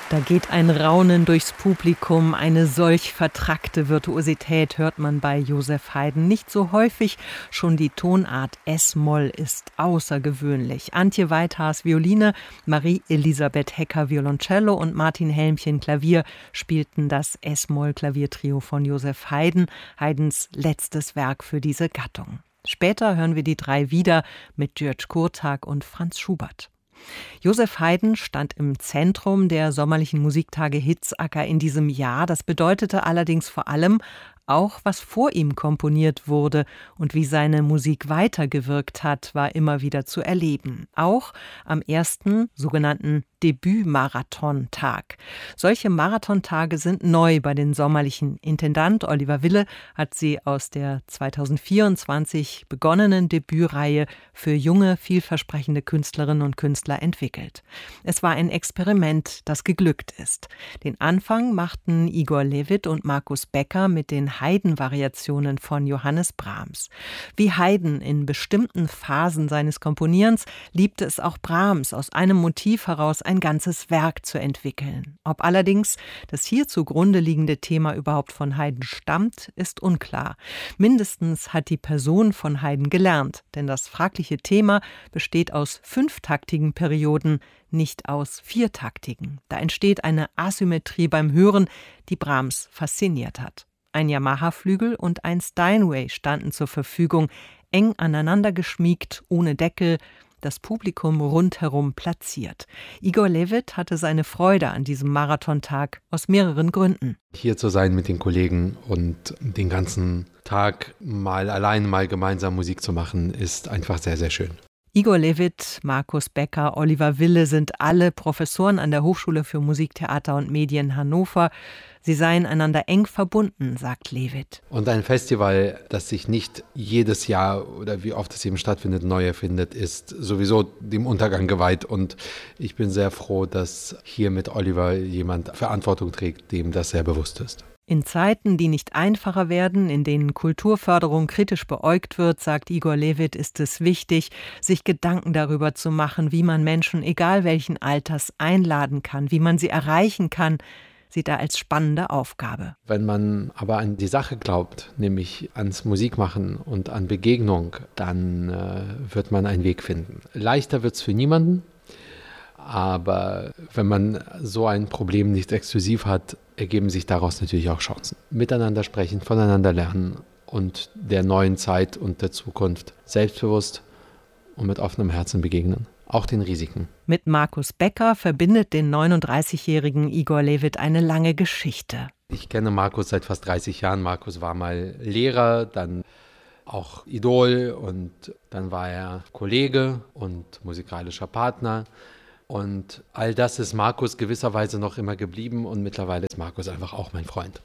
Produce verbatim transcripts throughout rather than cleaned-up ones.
Da geht ein Raunen durchs Publikum. Eine solch vertrackte Virtuosität hört man bei Joseph Haydn nicht so häufig. Schon die Tonart Es-Moll ist außergewöhnlich. Antje Weithaars Violine, Marie-Elisabeth Hecker Violoncello und Martin Helmchen Klavier spielten das Es-Moll-Klaviertrio von Joseph Haydn, Haydns letztes Werk für diese Gattung. Später hören wir die drei wieder mit György Kurtág und Franz Schubert. Joseph Haydn stand im Zentrum der sommerlichen Musiktage Hitzacker in diesem Jahr. Das bedeutete allerdings vor allem auch, was vor ihm komponiert wurde und wie seine Musik weitergewirkt hat, war immer wieder zu erleben. Auch am ersten sogenannten Debüt-Marathon-Tag. Solche Marathontage sind neu bei den sommerlichen. Intendant Oliver Wille hat sie aus der zweitausendvierundzwanzig begonnenen Debütreihe für junge, vielversprechende Künstlerinnen und Künstler entwickelt. Es war ein Experiment, das geglückt ist. Den Anfang machten Igor Levit und Markus Becker mit den Haydn-Variationen von Johannes Brahms. Wie Haydn in bestimmten Phasen seines Komponierens liebte es auch Brahms, aus einem Motiv heraus ein ganzes Werk zu entwickeln. Ob allerdings das hier zugrunde liegende Thema überhaupt von Haydn stammt, ist unklar. Mindestens hat die Person von Haydn gelernt, denn das fragliche Thema besteht aus fünftaktigen Perioden, nicht aus viertaktigen. Da entsteht eine Asymmetrie beim Hören, die Brahms fasziniert hat. Ein Yamaha-Flügel und ein Steinway standen zur Verfügung, eng aneinander geschmiegt, ohne Deckel, das Publikum rundherum platziert. Igor Levit hatte seine Freude an diesem Marathontag aus mehreren Gründen. Hier zu sein mit den Kollegen und den ganzen Tag mal allein, mal gemeinsam Musik zu machen, ist einfach sehr, sehr schön. Igor Levit, Markus Becker, Oliver Wille sind alle Professoren an der Hochschule für Musik, Theater und Medien Hannover. Sie seien einander eng verbunden, sagt Levit. Und ein Festival, das sich nicht jedes Jahr oder wie oft es eben stattfindet, neu erfindet, ist sowieso dem Untergang geweiht. Und ich bin sehr froh, dass hier mit Oliver jemand Verantwortung trägt, dem das sehr bewusst ist. In Zeiten, die nicht einfacher werden, in denen Kulturförderung kritisch beäugt wird, sagt Igor Levit, ist es wichtig, sich Gedanken darüber zu machen, wie man Menschen, egal welchen Alters, einladen kann, wie man sie erreichen kann, sieht er als spannende Aufgabe. Wenn man aber an die Sache glaubt, nämlich ans Musikmachen und an Begegnung, dann äh, wird man einen Weg finden. Leichter wird es für niemanden. Aber wenn man so ein Problem nicht exklusiv hat, ergeben sich daraus natürlich auch Chancen. Miteinander sprechen, voneinander lernen und der neuen Zeit und der Zukunft selbstbewusst und mit offenem Herzen begegnen. Auch den Risiken. Mit Markus Becker verbindet den neununddreißigjährigen Igor Levit eine lange Geschichte. Ich kenne Markus seit fast dreißig Jahren. Markus war mal Lehrer, dann auch Idol und dann war er Kollege und musikalischer Partner. Und all das ist Markus gewisserweise noch immer geblieben und mittlerweile ist Markus einfach auch mein Freund.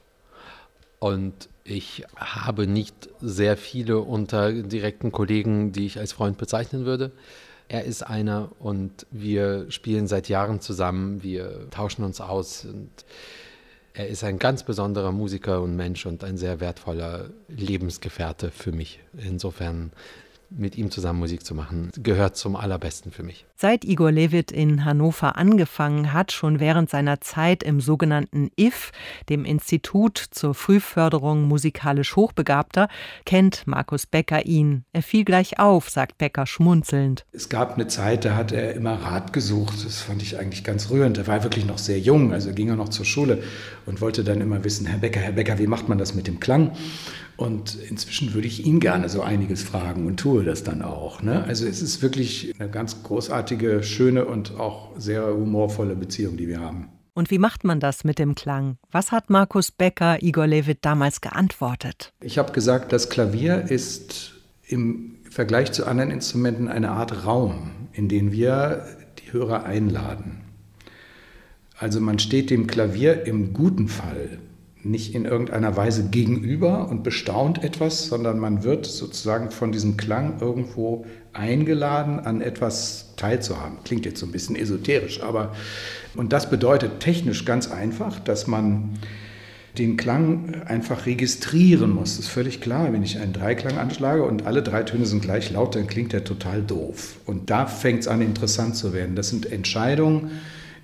Und ich habe nicht sehr viele unter direkten Kollegen, die ich als Freund bezeichnen würde. Er ist einer und wir spielen seit Jahren zusammen, wir tauschen uns aus und er ist ein ganz besonderer Musiker und Mensch und ein sehr wertvoller Lebensgefährte für mich. Insofern mit ihm zusammen Musik zu machen, gehört zum Allerbesten für mich. Seit Igor Levit in Hannover angefangen hat, schon während seiner Zeit im sogenannten I F, dem Institut zur Frühförderung musikalisch Hochbegabter, kennt Markus Becker ihn. Er fiel gleich auf, sagt Becker schmunzelnd. Es gab eine Zeit, da hat er immer Rat gesucht. Das fand ich eigentlich ganz rührend. Er war wirklich noch sehr jung, also ging er noch zur Schule und wollte dann immer wissen, Herr Becker, Herr Becker, wie macht man das mit dem Klang? Und inzwischen würde ich ihn gerne so einiges fragen und tue das dann auch. Ne? Also es ist wirklich eine ganz großartige, schöne und auch sehr humorvolle Beziehung, die wir haben. Und wie macht man das mit dem Klang? Was hat Markus Becker Igor Levit damals geantwortet? Ich habe gesagt, das Klavier ist im Vergleich zu anderen Instrumenten eine Art Raum, in den wir die Hörer einladen. Also man steht dem Klavier im guten Fall nicht in irgendeiner Weise gegenüber und bestaunt etwas, sondern man wird sozusagen von diesem Klang irgendwo eingeladen, an etwas teilzuhaben. Klingt jetzt so ein bisschen esoterisch, aber und das bedeutet technisch ganz einfach, dass man den Klang einfach registrieren muss. Das ist völlig klar, wenn ich einen Dreiklang anschlage und alle drei Töne sind gleich laut, dann klingt der total doof. Und da fängt es an, interessant zu werden. Das sind Entscheidungen,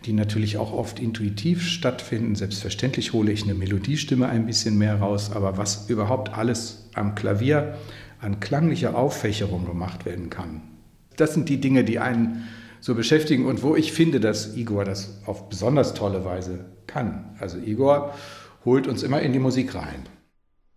die natürlich auch oft intuitiv stattfinden. Selbstverständlich hole ich eine Melodiestimme ein bisschen mehr raus, aber was überhaupt alles am Klavier an klanglicher Auffächerung gemacht werden kann, das sind die Dinge, die einen so beschäftigen und wo ich finde, dass Igor das auf besonders tolle Weise kann. Also Igor holt uns immer in die Musik rein.